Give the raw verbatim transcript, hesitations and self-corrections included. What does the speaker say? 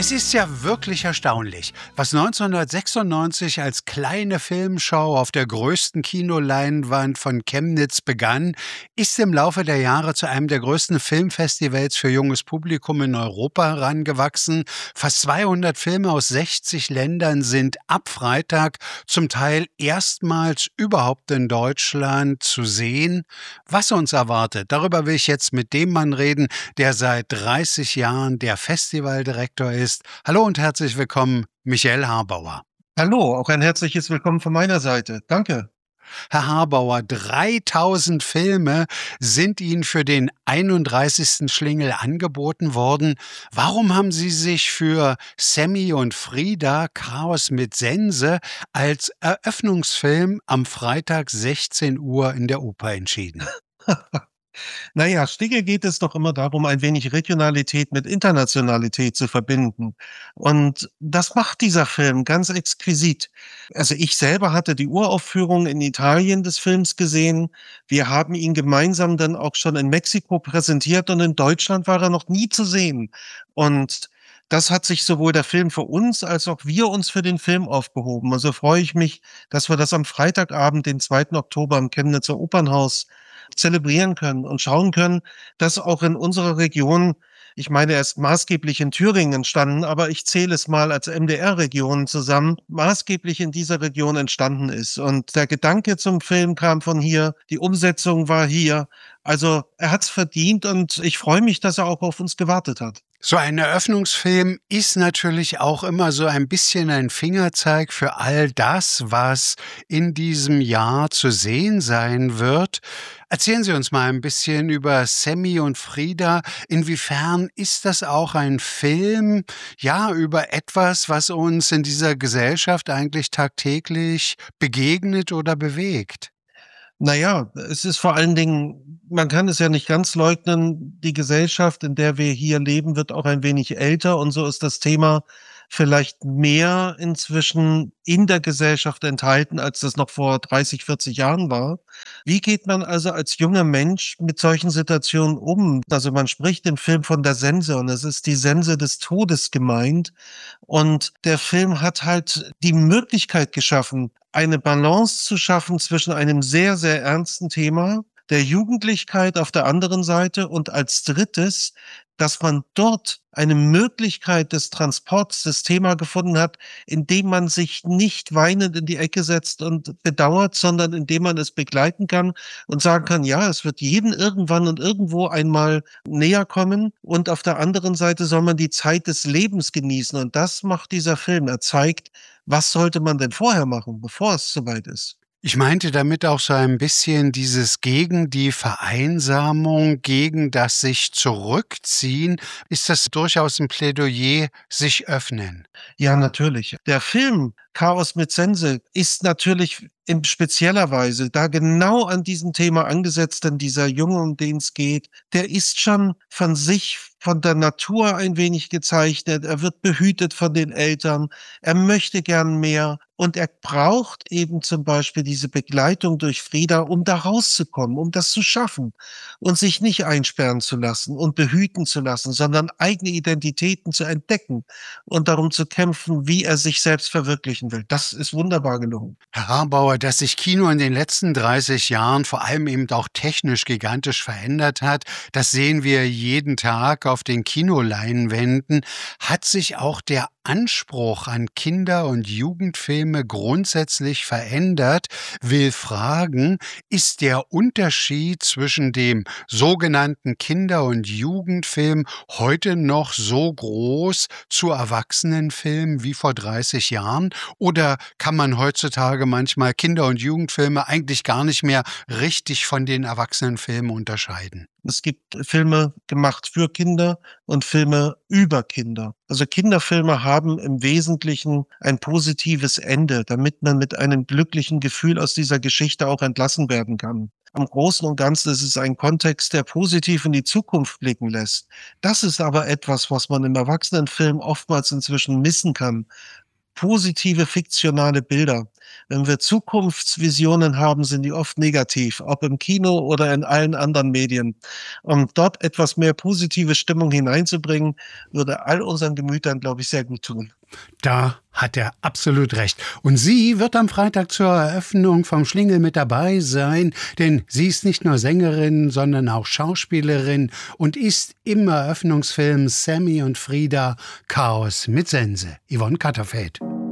Es ist ja wirklich erstaunlich, was neunzehnhundertsechsundneunzig als kleine Filmschau auf der größten Kinoleinwand von Chemnitz begann, ist im Laufe der Jahre zu einem der größten Filmfestivals für junges Publikum in Europa herangewachsen. Fast zweihundert Filme aus sechzig Ländern sind ab Freitag zum Teil erstmals überhaupt in Deutschland zu sehen. Was uns erwartet, darüber will ich jetzt mit dem Mann reden, der seit dreißig Jahren der Festivaldirektor ist. Hallo und herzlich willkommen, Michael Harbauer. Hallo, auch ein herzliches Willkommen von meiner Seite. Danke. Herr Harbauer, dreitausend Filme sind Ihnen für den einunddreißigsten Schlingel angeboten worden. Warum haben Sie sich für Sammy und Frida, Chaos mit Sense als Eröffnungsfilm am Freitag sechzehn Uhr in der Oper entschieden? Na ja, Sticke geht es doch immer darum, ein wenig Regionalität mit Internationalität zu verbinden. Und das macht dieser Film ganz exquisit. Also ich selber hatte die Uraufführung in Italien des Films gesehen. Wir haben ihn gemeinsam dann auch schon in Mexiko präsentiert und in Deutschland war er noch nie zu sehen. Und das hat sich sowohl der Film für uns als auch wir uns für den Film aufgehoben. Also freue ich mich, dass wir das am Freitagabend, den zweiten Oktober im Chemnitzer Opernhaus zelebrieren können und schauen können, dass auch in unserer Region, ich meine, er ist maßgeblich in Thüringen entstanden, aber ich zähle es mal als M D R-Region zusammen, maßgeblich in dieser Region entstanden ist. Und der Gedanke zum Film kam von hier, die Umsetzung war hier. Also er hat's verdient und ich freue mich, dass er auch auf uns gewartet hat. So ein Eröffnungsfilm ist natürlich auch immer so ein bisschen ein Fingerzeig für all das, was in diesem Jahr zu sehen sein wird. Erzählen Sie uns mal ein bisschen über Sammy und Frida. Inwiefern ist das auch ein Film, ja, über etwas, was uns in dieser Gesellschaft eigentlich tagtäglich begegnet oder bewegt? Na ja, es ist vor allen Dingen, man kann es ja nicht ganz leugnen, die Gesellschaft, in der wir hier leben, wird auch ein wenig älter und so ist das Thema vielleicht mehr inzwischen in der Gesellschaft enthalten, als das noch vor dreißig, vierzig Jahren war. Wie geht man also als junger Mensch mit solchen Situationen um? Also man spricht im Film von der Sense und es ist die Sense des Todes gemeint. Und der Film hat halt die Möglichkeit geschaffen, eine Balance zu schaffen zwischen einem sehr, sehr ernsten Thema, der Jugendlichkeit auf der anderen Seite und als drittes, dass man dort eine Möglichkeit des Transports des Thema gefunden hat, indem man sich nicht weinend in die Ecke setzt und bedauert, sondern indem man es begleiten kann und sagen kann, ja, es wird jedem irgendwann und irgendwo einmal näher kommen und auf der anderen Seite soll man die Zeit des Lebens genießen und das macht dieser Film. Er zeigt, was sollte man denn vorher machen, bevor es soweit ist. Ich meinte damit auch so ein bisschen dieses gegen die Vereinsamung, gegen das sich zurückziehen. Ist das durchaus ein Plädoyer, sich öffnen? Ja, natürlich. Der Film Chaos mit Sense ist natürlich in spezieller Weise da genau an diesem Thema angesetzt, denn dieser Junge, um den es geht, der ist schon von sich, von der Natur ein wenig gezeichnet. Er wird behütet von den Eltern. Er möchte gern mehr. Und er braucht eben zum Beispiel diese Begleitung durch Frida, um da rauszukommen, um das zu schaffen und sich nicht einsperren zu lassen und behüten zu lassen, sondern eigene Identitäten zu entdecken und darum zu kämpfen, wie er sich selbst verwirklichen will. Das ist wunderbar gelungen. Herr Harbauer, dass sich Kino in den letzten dreißig Jahren vor allem eben auch technisch gigantisch verändert hat, das sehen wir jeden Tag auf den Kinoleinwänden. Hat sich auch der Anspruch an Kinder- und Jugendfilme grundsätzlich verändert? Will fragen, ist der Unterschied zwischen dem sogenannten Kinder- und Jugendfilm heute noch so groß zu Erwachsenenfilmen wie vor dreißig Jahren? Oder kann man heutzutage manchmal Kinder- und Jugendfilme eigentlich gar nicht mehr richtig von den Erwachsenenfilmen unterscheiden? Es gibt Filme gemacht für Kinder und Filme über Kinder. Also Kinderfilme haben im Wesentlichen ein positives Ende, damit man mit einem glücklichen Gefühl aus dieser Geschichte auch entlassen werden kann. Im Großen und Ganzen ist es ein Kontext, der positiv in die Zukunft blicken lässt. Das ist aber etwas, was man im Erwachsenenfilm oftmals inzwischen missen kann. Positive fiktionale Bilder. Wenn wir Zukunftsvisionen haben, sind die oft negativ, ob im Kino oder in allen anderen Medien. Und dort etwas mehr positive Stimmung hineinzubringen, würde all unseren Gemütern, glaube ich, sehr gut tun. Da hat er absolut recht. Und sie wird am Freitag zur Eröffnung vom Schlingel mit dabei sein, denn sie ist nicht nur Sängerin, sondern auch Schauspielerin und ist im Eröffnungsfilm Sammy und Frieda Chaos mit Sense. Yvonne Katterfeld.